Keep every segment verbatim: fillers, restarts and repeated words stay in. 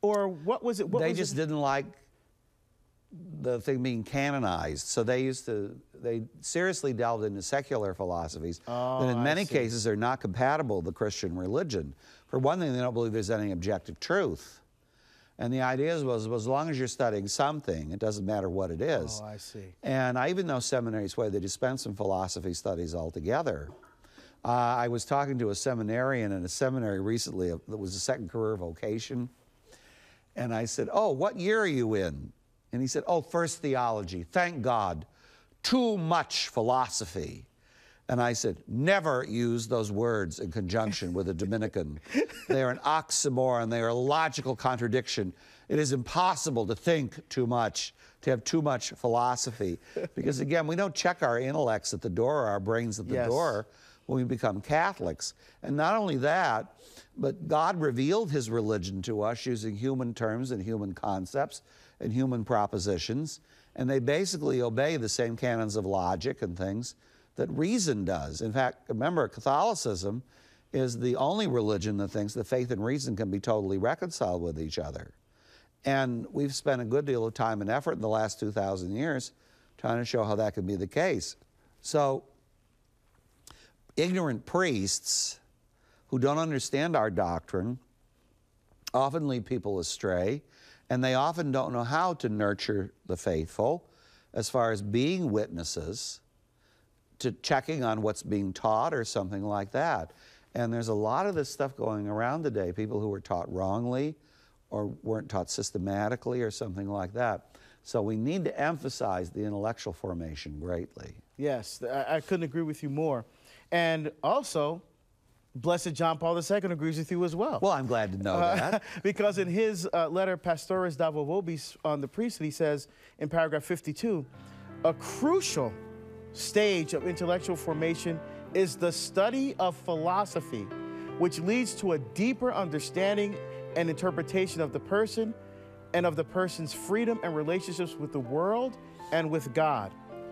Or what was it? What they was just it? didn't like the thing being canonized. So they used to, they seriously delved into secular philosophies Oh, that in I many see. cases are not compatible with the Christian religion. For one thing, they don't believe there's any objective truth. And the idea was, well, as long as you're studying something, it doesn't matter what it is. Oh, I see. And I even know seminaries where they dispense some philosophy studies altogether. Uh, I was talking to a seminarian in a seminary recently that was a second career vocation. And I said, oh, what year are you in? And he said, oh, first theology. Thank God. Too much philosophy. And I said, never use those words in conjunction with a Dominican. They are an oxymoron. They are a logical contradiction. It is impossible to think too much, to have too much philosophy. Because again, we don't check our intellects at the door, or our brains at the Yes. door when we become Catholics. And not only that, but God revealed his religion to us using human terms and human concepts and human propositions. And they basically obey the same canons of logic and things that reason does. In fact, remember, Catholicism is the only religion that thinks that faith and reason can be totally reconciled with each other. And we've spent a good deal of time and effort in the last two thousand years trying to show how that could be the case. So, ignorant priests who don't understand our doctrine often lead people astray, and they often don't know how to nurture the faithful as far as being witnesses, to checking on what's being taught or something like that. And there's a lot of this stuff going around today, people who were taught wrongly or weren't taught systematically or something like that. So we need to emphasize the intellectual formation greatly. Yes, I, I couldn't agree with you more. And also, Blessed John Paul the Second agrees with you as well. Well, I'm glad to know Uh, that. because in his uh, letter, Pastoris Davo Vobis on the priesthood, he says in paragraph fifty-two, a crucial stage of intellectual formation is the study of philosophy, which leads to a deeper understanding and interpretation of the person and of the person's freedom and relationships with the world and with God.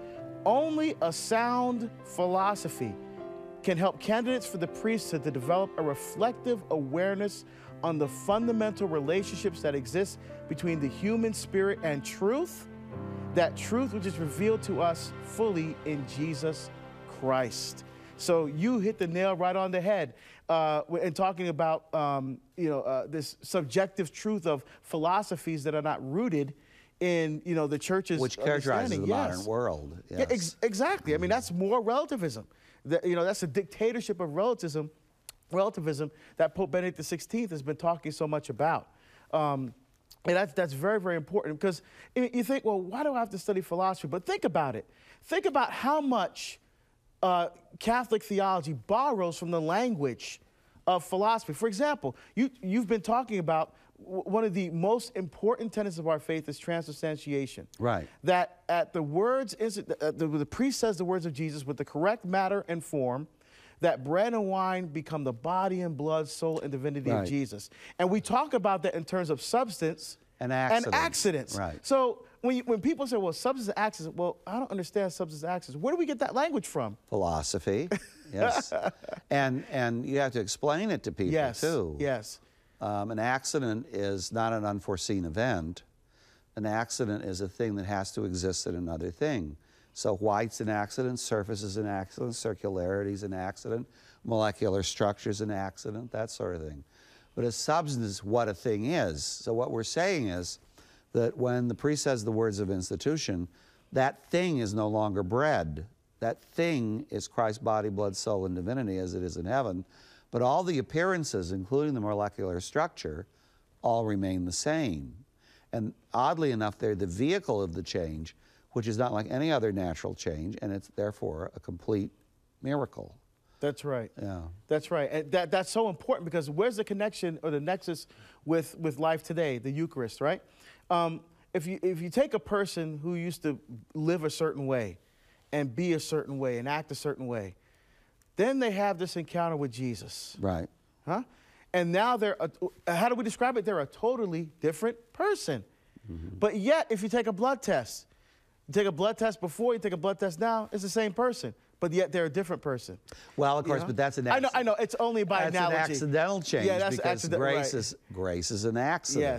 Only a sound philosophy can help candidates for the priesthood to develop a reflective awareness on the fundamental relationships that exist between the human spirit and truth, that truth which is revealed to us fully in Jesus Christ. So you hit the nail right on the head uh, in talking about um, you know uh, this subjective truth of philosophies that are not rooted in you know the church's Which characterizes the understanding. modern Yes. world. Yes. Yeah, ex exactly. I mean, that's more relativism. That, you know, that's a dictatorship of relativism, relativism that Pope Benedict the sixteenth has been talking so much about. Um, and that's, that's very, very important because you think, well, why do I have to study philosophy? But think about it. Think about how much uh, Catholic theology borrows from the language of philosophy. For example, you, you've been talking about one of the most important tenets of our faith is transubstantiation. Right. That at the words, uh, the, the priest says the words of Jesus with the correct matter and form, that bread and wine become the body and blood, soul, and divinity Right. of Jesus. And we talk about that in terms of substance And accidents. and accidents. Right. So when, you, when people say, well, substance and accidents, well, I don't understand substance and accidents. Where do we get that language from? Philosophy, yes. and, and you have to explain it to people, Yes, too. yes. Um, an accident is not an unforeseen event. An accident is a thing that has to exist in another thing. So white's an accident, surface is an accident, circularity is an accident, molecular structure is an accident, that sort of thing. But a substance is what a thing is. So what we're saying is that when the priest says the words of institution, that thing is no longer bread. That thing is Christ's body, blood, soul, and divinity as it is in heaven. But all the appearances, including the molecular structure, all remain the same. And oddly enough, they're the vehicle of the change, which is not like any other natural change, and it's therefore a complete miracle. That's right. Yeah. That's right. And that, that's so important because where's the connection or the nexus with, with life today, the Eucharist, right? Um, if, you, if you take a person who used to live a certain way and be a certain way and act a certain way, then they have this encounter with Jesus. Right. Huh? And now they're, a, how do we describe it? They're a totally different person. Mm-hmm. But yet, if you take a blood test, you take a blood test before, you take a blood test now, it's the same person. But yet they're a different person. Well, of course, you know? but that's an I know, I know. It's only by that's analogy. an accidental change Yeah, that's because accident- grace right. is grace is an accident. Yes.